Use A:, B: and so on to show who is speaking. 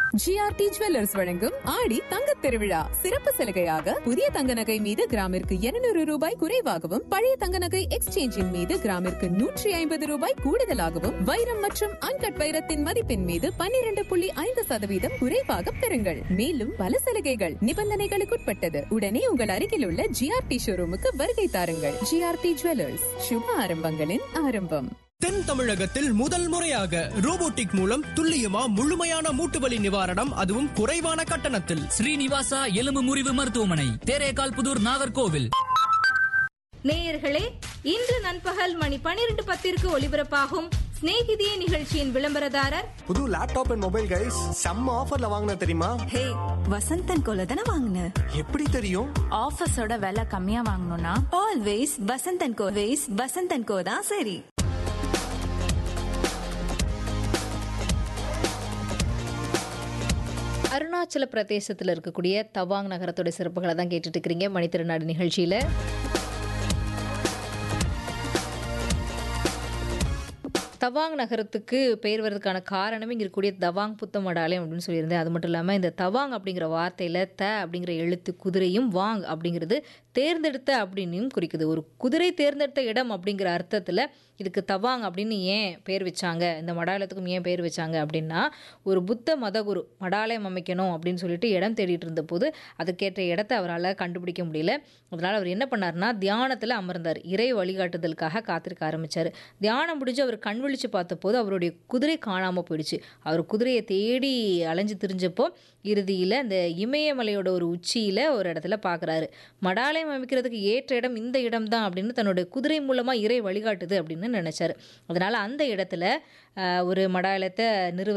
A: GRT jewellers வழங்கும் ஆடி தங்கத் திருவிழா சிறப்பு சலுகையாக புதிய தங்க நகை மீது கிராமிற்கு 200 ரூபாய் குறைவாகவும் பழைய தங்க நகை எக்ஸ்சேஞ்சின் மீது கிராமிற்கு 150 ரூபாய் கூடுதலாகவும் வைரம் மற்றும் அன்கட் வைரத்தின் மதிப்பின் மீது 12.5% குறைவாக பெறுங்கள். மேலும் பல சலுகைகள் நிபந்தனைகளுக்குட்பட்டது. உடனே உங்கள் அருகில் உள்ள ஜிஆர்டி ஷோரூமுக்கு வருகை தாருங்கள். ஜிஆர்டி ஜுவல்லர்ஸ், சுப ஆரம்பங்களின் ஆரம்பம்.
B: தென் தமிழகத்தில் முதல் முறையாக ரோபோட்டிக் மூலம் துல்லியமா முழுமையான மூட்டுவலி நிவாரணம், அதுவும் குறைவான கட்டணத்தில்.
C: ஸ்ரீனிவாசா எலும்பு முறிவு மருத்துவமனை, தேரேகால் புதூர், நாகர்கோவில்.
D: நேயர்களே, இன்று நண்பகல் மணி 12:10 ஒலிபரப்பாகும் ஸ்நேகிதியே நிகழ்ச்சியின் விளம்பரதாரர்
E: புது லேப்டாப் அண்ட் மொபைல் கைஸ் செம்ம ஆஃபர்ல வாங்கின தெரியுமா?
F: ஹே, வசந்தன் கோல தான வாங்குன?
E: எப்படி தெரியும்?
G: ஆஃபர்ஸோட விலை கம்மியா வாங்கணும்னா
F: ஆல்வேஸ் வசந்தன் கோ. வசந்தன் கோ தான் சரி.
H: அருணாச்சல பிரதேசத்தில் இருக்கக்கூடிய தவாங் நகரத்தோட சிறப்புகளை தான் கேட்டுட்டு இருக்கிறீங்க மணித்திருநாடு நிகழ்ச்சியில். தவாங் நகரத்துக்கு பெயர் வர்றதுக்கான காரணம் இங்கே இருக்கக்கூடிய தவாங் புத்த மடாலயம் அப்படின்னு சொல்லியிருந்தேன். அது மட்டும் இல்லாமல் இந்த தவாங் அப்படிங்கிற வார்த்தையில் த அப்படிங்கிற எழுத்து குதிரையும், வாங் அப்படிங்கிறது தேர்ந்தெடுத்த அப்படின்னும் குறிக்குது. ஒரு குதிரை தேர்ந்தெடுத்த இடம் அப்படிங்கிற அர்த்தத்தில் இதுக்கு தவாங் அப்படின்னு ஏன் பேர் வச்சாங்க, இந்த மடாலயத்துக்கும் ஏன் பேர் வச்சாங்க அப்படின்னா, ஒரு புத்த மதகுரு மடாலயம் அமைக்கணும் அப்படின்னு சொல்லிட்டு இடம் தேடிட்டு இருந்த போது அதுக்கேற்ற இடத்த அவரால் கண்டுபிடிக்க முடியல. அதனால் அவர் என்ன பண்ணார்னா, தியானத்தில் அமர்ந்தார். இறை வழிகாட்டுதலுக்காக காத்திருக்க ஆரம்பித்தார். தியானம் முடிஞ்சு அவர் கண் விழிச்சு பார்த்தபோது அவருடைய குதிரை காணாமல் போயிடுச்சு. அவர் குதிரையை தேடி அலைஞ்சு திரிஞ்சப்போ இறுதியில் அந்த இமயமலையோட ஒரு உச்சியில் ஒரு இடத்துல பார்க்குறாரு. மடாலயம் அமைக்கிறதுக்கு ஏற்ற இடம் இந்த இடம் தான் அப்படின்னு தன்னுடைய குதிரை மூலமாக இறை வழிகாட்டுது அப்படின்னு நினச்சார். அதனால் அந்த இடத்துல ஒரு மடாலயத்தை